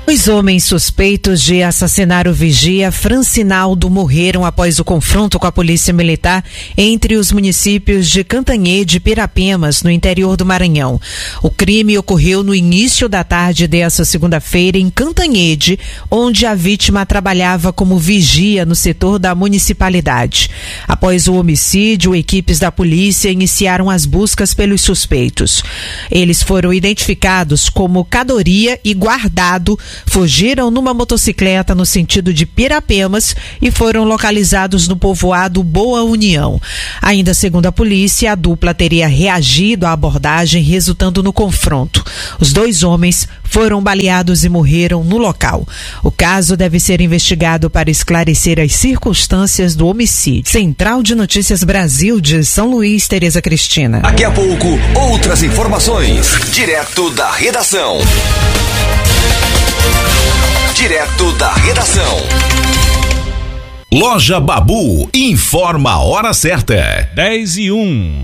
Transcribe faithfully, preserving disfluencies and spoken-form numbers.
Os homens suspeitos de assassinar o vigia Francinaldo morreram após o confronto com a polícia militar entre os municípios de Cantanhede e Pirapemas, no interior do Maranhão. O crime ocorreu no início da tarde dessa segunda-feira em Cantanhede, onde a vítima trabalhava como vigia no setor da municipalidade. Após o homicídio, equipes da polícia iniciaram as buscas pelos suspeitos. Eles foram identificados como Cadoria e Guardado, fugiram numa motocicleta no sentido de Pirapemas e foram localizados no povoado Boa União. Ainda segundo a polícia, a dupla teria reagido à abordagem, resultando no confronto. Os dois homens foram baleados e morreram no local. O caso deve ser investigado para esclarecer as circunstâncias do homicídio. Central de Notícias Brasil de São Luís, Tereza Cristina. Daqui a pouco, outras informações, direto da redação. Direto da redação. Loja Babu informa a hora certa. dez e um.